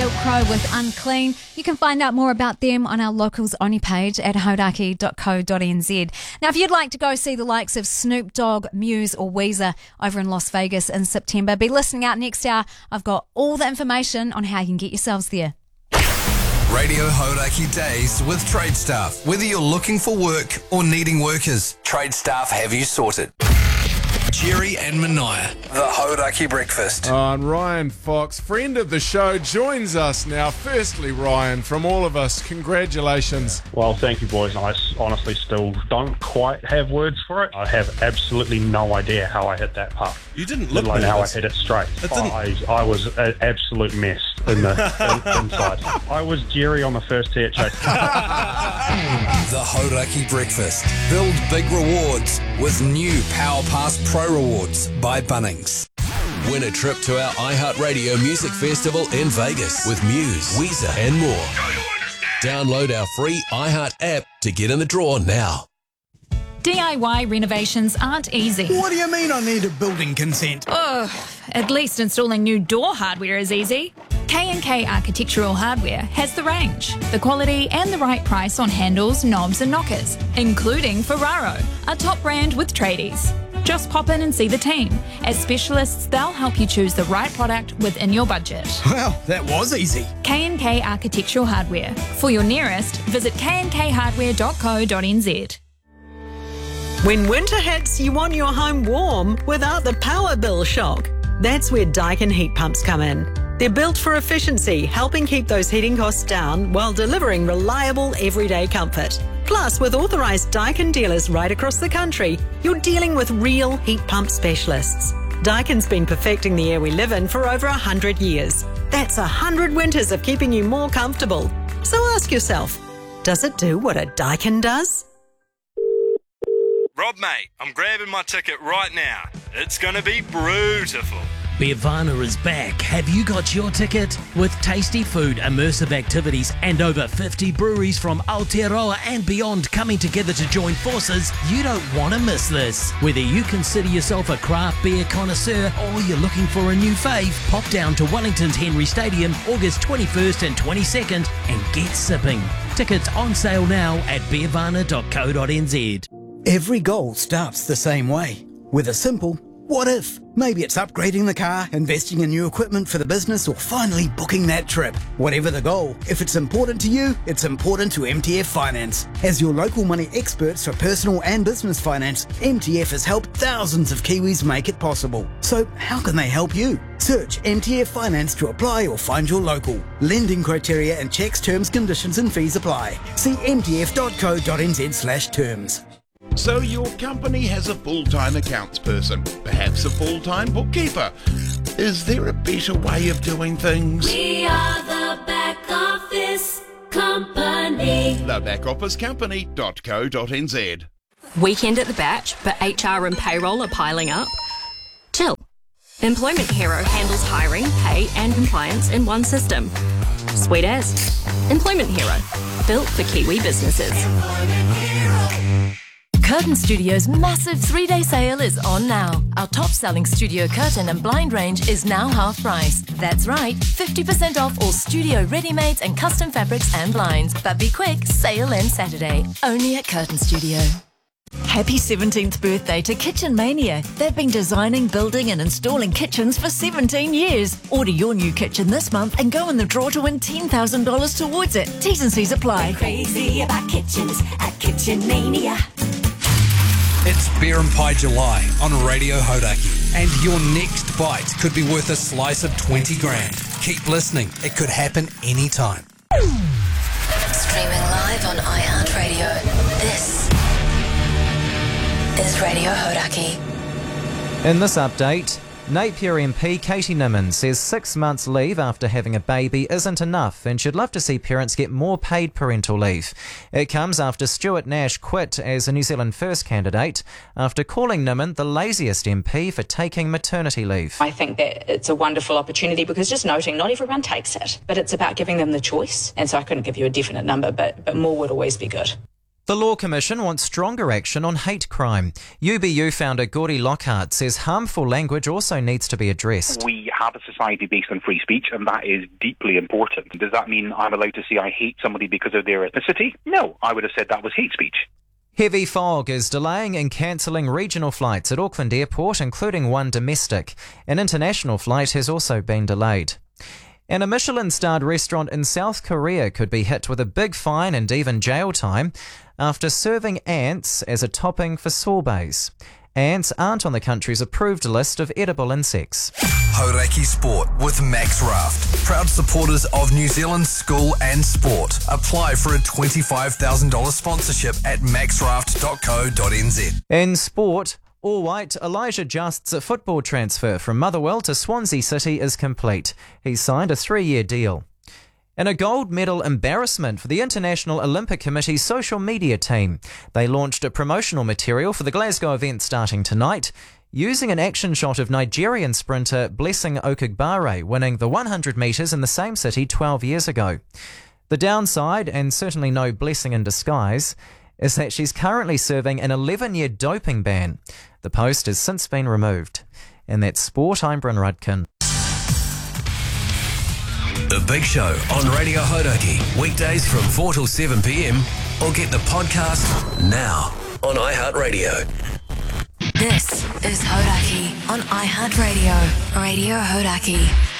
Silk Crow with Unclean. You can find out more about them on our locals only page at hodaki.co.nz. Now, if you'd like to go see the likes of Snoop Dogg, Muse or Weezer over in Las Vegas in September, be listening out next hour. I've got all the information on how you can get yourselves there. Radio Hodaki Days with Trade Staff. Whether you're looking for work or needing workers, Trade Staff have you sorted. Jerry and Mania, the Hodaki Breakfast. And Ryan Fox, friend of the show, joins us now. Firstly, Ryan, from all of us, congratulations. Well, thank you, boys. I honestly still don't quite have words for it. I have absolutely no idea how I hit that putt. You didn't look like how I nervous. hit it straight. I was an absolute mess in the inside. I was Jerry on the first tee at Chase. The Hodaki Breakfast. Build big rewards with new Power Pass Pro Rewards by Bunnings. Win a trip to our iHeartRadio Music Festival in Vegas with Muse, Weezer and more. Download our free iHeart app to get in the draw now. DIY renovations aren't easy. What do you mean I need a building consent? At least installing new door hardware is easy. K&K Architectural Hardware has the range, the quality and the right price on handles, knobs and knockers, including Ferraro, a top brand with tradies. Just pop in and see the team. As specialists, they'll help you choose the right product within your budget. Well, that was easy. K&K Architectural Hardware. For your nearest, visit knkhardware.co.nz. When winter hits, you want your home warm without the power bill shock. That's where Daikin heat pumps come in. They're built for efficiency, helping keep those heating costs down while delivering reliable everyday comfort. Plus, with authorised Daikin dealers right across the country, you're dealing with real heat pump specialists. Daikin's been perfecting the air we live in for over 100 years. That's 100 winters of keeping you more comfortable. So ask yourself, does it do what a Daikin does? Rob, mate, I'm grabbing my ticket right now. It's going to be beautiful. Beervana is back. Have you got your ticket? With tasty food, immersive activities and over 50 breweries from Aotearoa and beyond coming together to join forces, you don't want to miss this. Whether you consider yourself a craft beer connoisseur or you're looking for a new fave, pop down to Wellington's Henry Stadium August 21st and 22nd and get sipping. Tickets on sale now at beervana.co.nz. Every goal starts the same way, with a simple what if? Maybe it's upgrading the car, investing in new equipment for the business, or finally booking that trip. Whatever the goal, if it's important to you, it's important to MTF Finance. As your local money experts for personal and business finance, MTF has helped thousands of Kiwis make it possible. So how can they help you? Search MTF Finance to apply or find your local. Lending criteria and checks, terms, conditions and fees apply. See mtf.co.nz/terms. So your company has a full-time accounts person, perhaps a full-time bookkeeper. Is there a better way of doing things? We are the back office company. Thebackofficecompany.co.nz. Weekend at the Batch, but HR and payroll are piling up? Chill. Employment Hero handles hiring, pay and compliance in one system. Sweet as. Employment Hero. Built for Kiwi businesses. Curtain Studio's massive 3-day sale is on now. Our top-selling studio curtain and blind range is now half price. That's right, 50% off all studio ready-mades and custom fabrics and blinds. But be quick, sale ends Saturday. Only at Curtain Studio. Happy 17th birthday to Kitchen Mania. They've been designing, building and installing kitchens for 17 years. Order your new kitchen this month and go in the draw to win $10,000 towards it. T's and C's apply. We're crazy about kitchens at Kitchen Mania. It's Beer and Pie July on Radio Hodaki. And your next bite could be worth a slice of 20 grand. Keep listening. It could happen anytime. Streaming live on iHeartRadio. This is Radio Hodaki. In this update, Napier MP Katie Nimmin says 6 months leave after having a baby isn't enough and she'd love to see parents get more paid parental leave. It comes after Stuart Nash quit as a New Zealand First candidate after calling Nimmin the laziest MP for taking maternity leave. I think that it's a wonderful opportunity because just noting not everyone takes it, but it's about giving them the choice. And so I couldn't give you a definite number, but more would always be good. The Law Commission wants stronger action on hate crime. UBU founder Gordy Lockhart says harmful language also needs to be addressed. We have a society based on free speech, and that is deeply important. Does that mean I'm allowed to say I hate somebody because of their ethnicity? No, I would have said that was hate speech. Heavy fog is delaying and cancelling regional flights at Auckland Airport, including one domestic. An international flight has also been delayed. And a Michelin-starred restaurant in South Korea could be hit with a big fine and even jail time after serving ants as a topping for sorbets. Ants aren't on the country's approved list of edible insects. Hauraki Sport with Max Raft. Proud supporters of New Zealand school and sport. Apply for a $25,000 sponsorship at maxraft.co.nz. In sport, all white, Elijah Just's football transfer from Motherwell to Swansea City is complete. He's signed a 3-year deal. And a gold medal embarrassment for the International Olympic Committee's social media team. They launched a promotional material for the Glasgow event starting tonight, using an action shot of Nigerian sprinter Blessing Okagbare winning the 100 metres in the same city 12 years ago. The downside, and certainly no blessing in disguise, is that she's currently serving an 11-year doping ban. The post has since been removed. And that's Sport, I'm Bryn Rudkin. The Big Show on Radio Hauraki. Weekdays from 4 till 7 p.m. Or get the podcast now on iHeartRadio. This is Hauraki on iHeartRadio. Radio Hauraki.